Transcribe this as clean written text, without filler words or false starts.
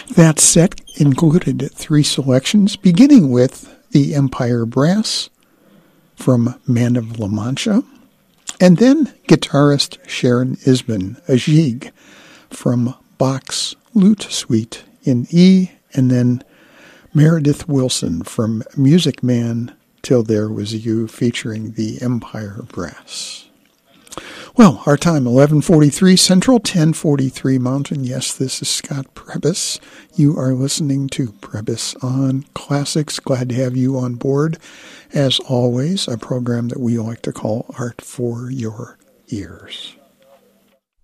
That set included 3 selections, beginning with the Empire Brass from Man of La Mancha, and then guitarist Sharon Isbin, a Gigue, from Bach's Lute Suite in E, and then Meredith Willson from Music Man, Till There Was You, featuring the Empire Brass. Well, our time, 11:43 Central, 10:43 Mountain. Yes, this is Scott Prebys. You are listening to Prebys on Classics. Glad to have you on board. As always, a program that we like to call Art for Your Ears.